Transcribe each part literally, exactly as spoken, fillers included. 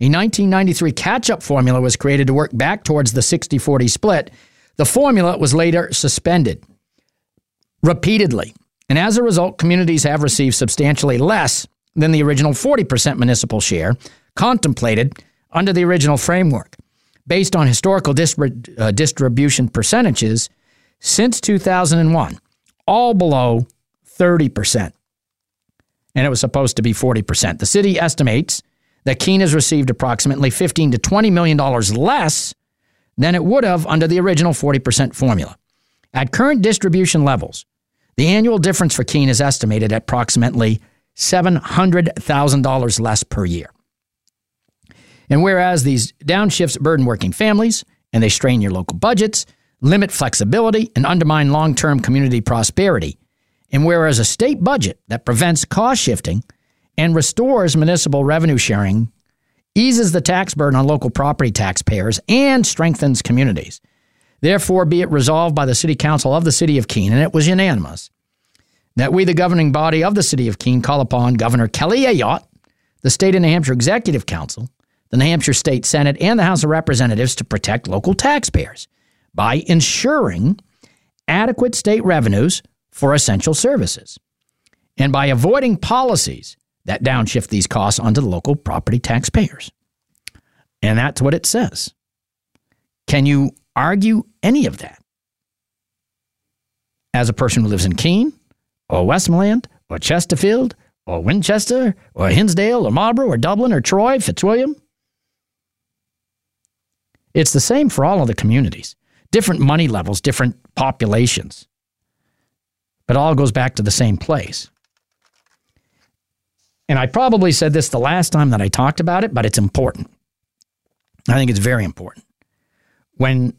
A nineteen ninety-three catch-up formula was created to work back towards the sixty forty split. The formula was later suspended repeatedly. And as a result, communities have received substantially less than the original forty percent municipal share contemplated under the original framework. Based on historical distri- uh, distribution percentages since two thousand one, all below thirty percent. And it was supposed to be forty percent. The city estimates that Keene has received approximately fifteen to twenty million dollars less than it would have under the original forty percent formula. At current distribution levels, the annual difference for Keene is estimated at approximately seven hundred thousand dollars less per year. And whereas these downshifts burden working families and they strain your local budgets, limit flexibility, and undermine long-term community prosperity, and whereas a state budget that prevents cost shifting and restores municipal revenue sharing, eases the tax burden on local property taxpayers, and strengthens communities. Therefore, be it resolved by the City Council of the City of Keene, and it was unanimous, that we, the governing body of the City of Keene, call upon Governor Kelly Ayotte, the State of New Hampshire Executive Council, the New Hampshire State Senate, and the House of Representatives to protect local taxpayers by ensuring adequate state revenues for essential services, and by avoiding policies that downshift these costs onto the local property taxpayers. And that's what it says. Can you argue any of that? As a person who lives in Keene, or Westmoreland, or Chesterfield, or Winchester, or Hinsdale, or Marlborough, or Dublin, or Troy, Fitzwilliam? It's the same for all of the communities. Different money levels, different populations. But it all goes back to the same place. And I probably said this the last time that I talked about it, but it's important. I think it's very important. When,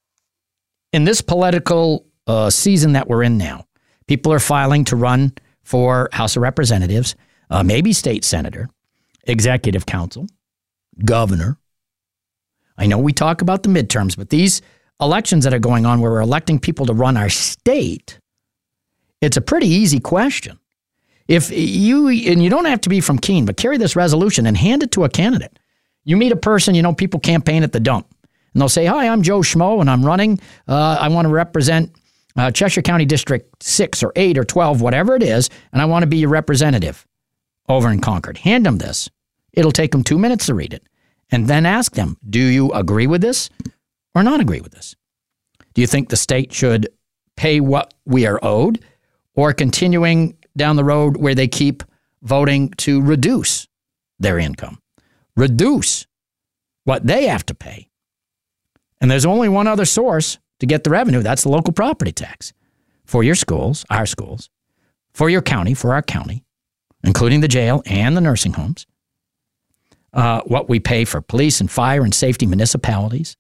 in this political uh, season that we're in now, people are filing to run for House of Representatives, uh, maybe state senator, executive council, governor. I know we talk about the midterms, but these elections that are going on where we're electing people to run our state, it's a pretty easy question. If you, and you don't have to be from Keene, but carry this resolution and hand it to a candidate. You meet a person, you know, people campaign at the dump. And they'll say, hi, I'm Joe Schmo, and I'm running. Uh, I want to represent uh, Cheshire County District six or eight or twelve, whatever it is, and I want to be your representative over in Concord. Hand them this. It'll take them two minutes to read it. And then ask them, do you agree with this or not agree with this? Do you think the state should pay what we are owed, or continuing down the road where they keep voting to reduce their income, reduce what they have to pay? And there's only one other source to get the revenue. That's the local property tax for your schools, our schools, for your county, for our county, including the jail and the nursing homes, uh, what we pay for police and fire and safety municipalities,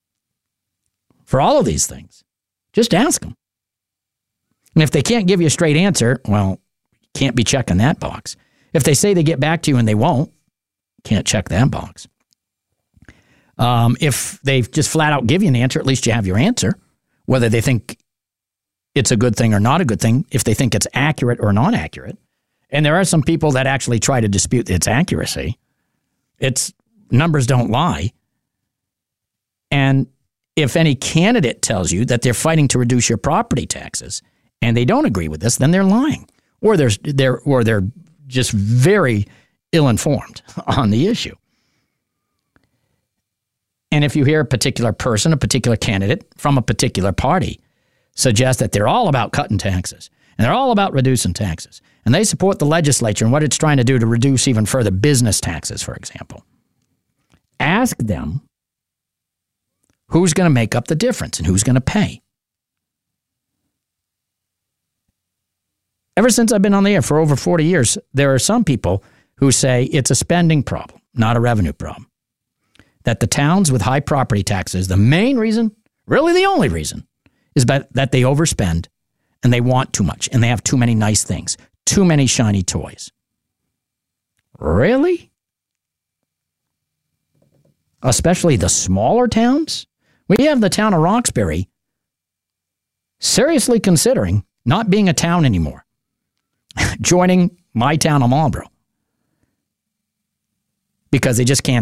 for all of these things. Just ask them. And if they can't give you a straight answer, well, can't be checking that box. If they say they get back to you and they won't, can't check that box. Um, if they just flat out give you an answer, at least you have your answer, whether they think it's a good thing or not a good thing, if they think it's accurate or not accurate. And there are some people that actually try to dispute its accuracy. Its numbers don't lie. And if any candidate tells you that they're fighting to reduce your property taxes and they don't agree with this, then they're lying. Or they're, they're, or they're just very ill-informed on the issue. And if you hear a particular person, a particular candidate from a particular party suggest that they're all about cutting taxes and they're all about reducing taxes, and they support the legislature and what it's trying to do to reduce even further business taxes, for example, ask them who's going to make up the difference and who's going to pay. Ever since I've been on the air for over forty years, there are some people who say it's a spending problem, not a revenue problem. That the towns with high property taxes, the main reason, really the only reason, is that they overspend and they want too much and they have too many nice things, too many shiny toys. Really? Especially the smaller towns? We have the town of Roxbury seriously considering not being a town anymore, joining my town of Marlborough, because they just can't